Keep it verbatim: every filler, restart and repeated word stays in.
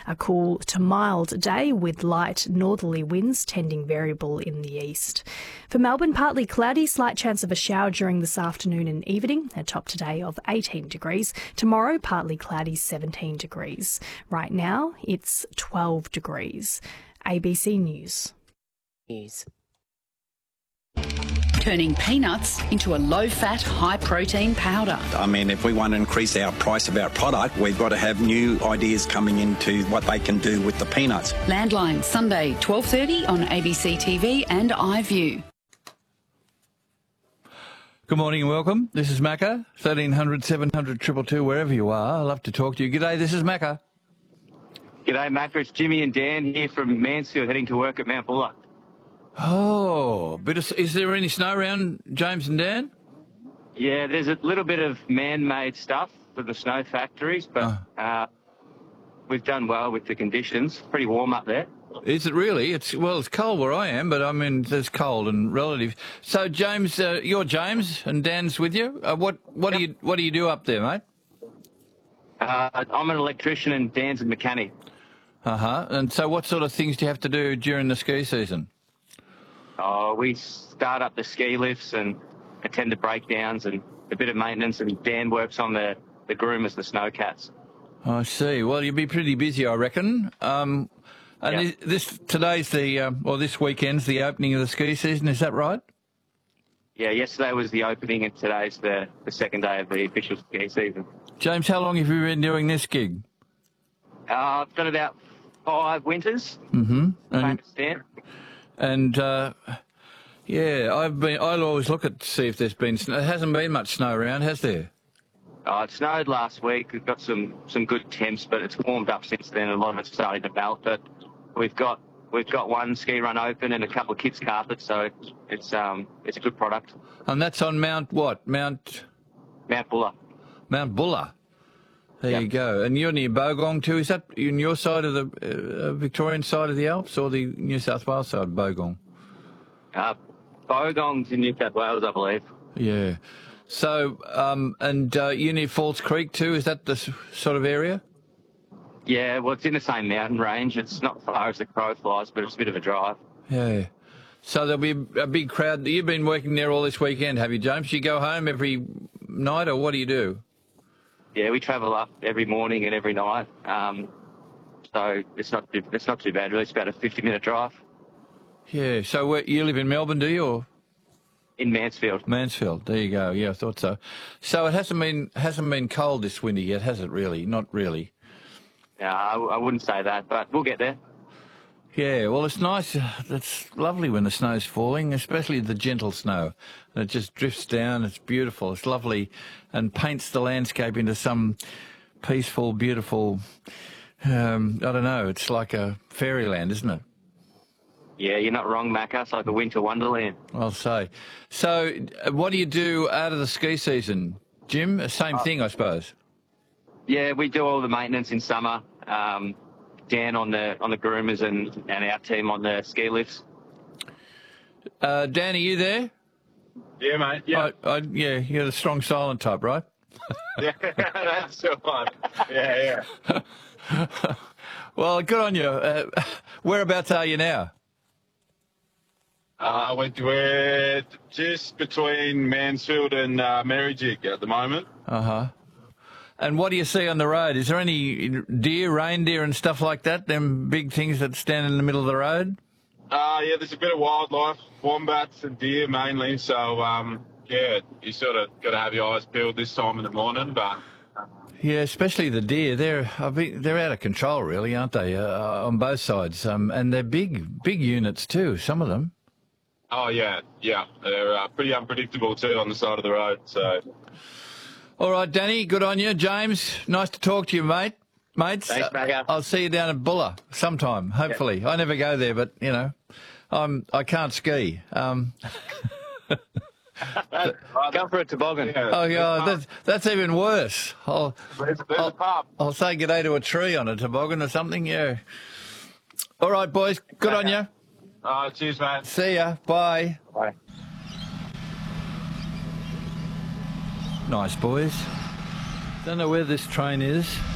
A cool to mild day with light northerly winds tending variable in the east. For Melbourne, partly cloudy, slight chance of a shower during this afternoon and evening, a top today of eighteen degrees. Tomorrow, partly cloudy, seventeen degrees. Right now, it's twelve degrees. A B C News. News. Turning peanuts into a low-fat, high-protein powder. I mean, if we want to increase our price of our product, we've got to have new ideas coming into what they can do with the peanuts. Landline, Sunday, twelve thirty on A B C T V and iView. Good morning and welcome. This is Macca, thirteen hundred, seven hundred, two two two, wherever you are. I love to talk to you. G'day, this is Macca. G'day, Macca. It's Jimmy and Dan here from Mansfield, heading to work at Mount Buller. Oh, bit of, is there any snow around, James and Dan? Yeah, there's a little bit of man-made stuff for the snow factories, but oh. uh, we've done well with the conditions. Pretty warm up there. Is it really? It's well, it's cold where I am, but I mean, there's cold and relative. So, James, uh, you're James, and Dan's with you. Uh, what what yep. do you what do you do up there, mate? Uh, I'm an electrician, and Dan's a mechanic. Uh huh. And so, what sort of things do you have to do during the ski season? Oh, we start up the ski lifts and attend to breakdowns and a bit of maintenance, and Dan works on the, the groomers, the snowcats. I see. Well, you'll be pretty busy, I reckon. Um, and yep. this today's the, uh, or this weekend's the opening of the ski season, is that right? Yeah, yesterday was the opening and today's the, the second day of the official ski season. James, how long have you been doing this gig? Uh, I've done about five winters. Mm-hmm. And, Dan. And, uh, yeah, I've been, I'll always look at to see if there's been snow. There hasn't been much snow around, has there? Oh, it snowed last week. We've got some, some good temps, but it's warmed up since then. A lot of it's starting to melt, but we've got we've got one ski run open and a couple of kids' carpets, so it's um it's a good product. And that's on Mount what? Mount? Mount Buller. Mount Buller. There yep. you go. And you're near Bogong too. Is that in your side of the uh, Victorian side of the Alps or the New South Wales side of Bogong? Uh, Bogong's in New South Wales, I believe. Yeah. So, um, and uh, you near Falls Creek too. Is that the sort of area? Yeah, well, it's in the same mountain range. It's not far as the crow flies, but it's a bit of a drive. Yeah. So there'll be a big crowd. You've been working there all this weekend, have you, James? You go home every night, or what do you do? Yeah, we travel up every morning and every night. Um, so it's not too, it's not too bad, really. It's about a fifty-minute drive. Yeah. So where, you live in Melbourne, do you? Or? In Mansfield. Mansfield. There you go. Yeah, I thought so. So it hasn't been hasn't been cold this winter yet, has it? Really? Not really. No, I, I wouldn't say that, but we'll get there. Yeah, well, it's nice. It's lovely when the snow's falling, especially the gentle snow. And it just drifts down. It's beautiful. It's lovely and paints the landscape into some peaceful, beautiful, um, I don't know, it's like a fairyland, isn't it? Yeah, you're not wrong, Macca. It's like a winter wonderland. I'll say. So what do you do out of the ski season, Jim? Same thing, I suppose. Yeah, we do all the maintenance in summer. Um, Dan on the on the groomers and, and our team on the ski lifts. Uh, Dan, are you there? Yeah, mate. Yeah, I, I, yeah. You're the strong silent type, right? Yeah, that's the one. Yeah, yeah. Well, good on you. Uh, whereabouts are you now? Uh, we're, we're just between Mansfield and uh, Merrijig at the moment. Uh huh. And what do you see on the road? Is there any deer, reindeer and stuff like that, them big things that stand in the middle of the road? Uh, yeah, there's a bit of wildlife, wombats and deer mainly. So, um, yeah, you sort of got to have your eyes peeled this time in the morning. But yeah, especially the deer. They're I mean, they're out of control, really, aren't they, uh, on both sides? Um, and they're big, big units too, some of them. Oh, yeah, yeah. They're uh, pretty unpredictable too on the side of the road, so... All right, Danny, good on you. James, nice to talk to you, mate. Mates, Thanks, Macca. I'll see you down at Buller sometime, hopefully. Yeah. I never go there, but, you know, I'm, I can't ski. Um, Come for a toboggan. Yeah, oh, yeah, that's, that's even worse. I'll, there's, there's I'll, a pub. I'll say g'day to a tree on a toboggan or something, yeah. All right, boys, good on you. Uh, cheers, mate. See ya. Bye. Bye. Nice, boys. Don't know where this train is.